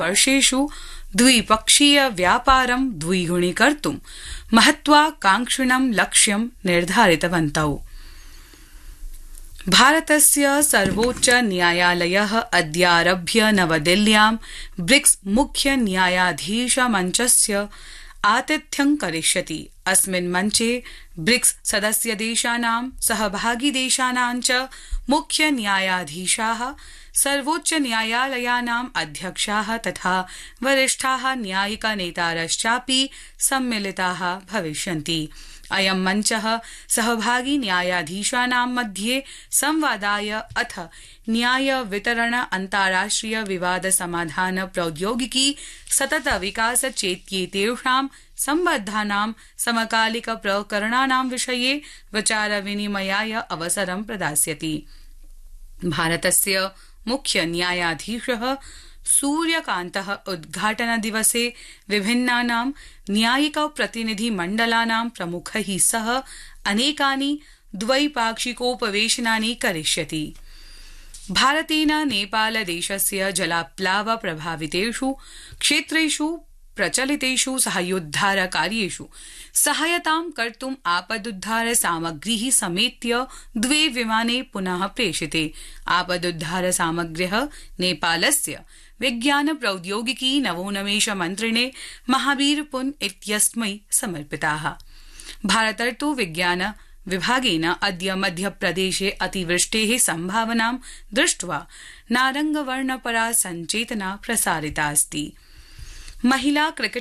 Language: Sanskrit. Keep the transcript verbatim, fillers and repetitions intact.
वर्षेषु द्विपक्षीय व्यापारं द्विगुणीकर्तुं महत्वाकांक्षिणं लक्ष्यं निर्धारितवन्तौ। भारतस्य सर्वोच्च न्यायालयः अद्यारभ्य नवदिल्ल्यां ब्रिक्स मुख्य न्यायाधीश मञ्चस्य आतिथ्यं करिष्यति। अस्मिन् मञ्चे ब्रिक्स सदस्यदेशानां सहभागिदेशानां च मुख्य न्यायाधीशाः, सर्वोच्च न्यायालयानाम् अध्यक्षाः तथा वरिष्ठाः न्यायिक नेतारश्चापि सम्मिलिताः भविष्यन्ति। अयं मञ्चः सहभागी न्यायाधीशानां मध्ये संवादाय अथ न्याय वितरण, अन्ताराष्ट्रिय विवाद समाधान प्रौद्योगिकी, सतत विकास चेत्येतेषां सम्बद्धानां समकालिक प्रकरणानां विषये विचार विनिमयाय अवसरं प्रदास्यति। भारतस्य मुख्य न्यायाधीशः सूर्यकान्तः उद्घाटन दिवसे विभिन्नानां न्यायिक प्रतिनिधिमण्डलानां प्रमुखैः सह अनेकानि द्वैपाक्षिकोपवेशनानि करिष्यति। भारतेन नेपालदेशस्य जलाप्लाव प्रभावितेषु क्षेत्रेषु प्रचलितेषु साहाय्योद्धार कार्येषु सहायतां कर्तुम् आपदुद्धार सामग्रीः समेत्य द्वे विमाने पुनः प्रेषिते। आपदुद्धार सामग्र्यः नेपालस्य विज्ञान प्रौद्योगिकी नवोन्मेष मन्त्रिणे महावीर पुन इत्यस्मै समर्पिताः। भारतर्तु विज्ञान विभागेन अद्य मध्यप्रदेशे अतिवृष्टेः सम्भावनां दृष्ट्वा नारंगवर्णपरा संचेतना प्रसारितास्ति। महिला क्रिकेट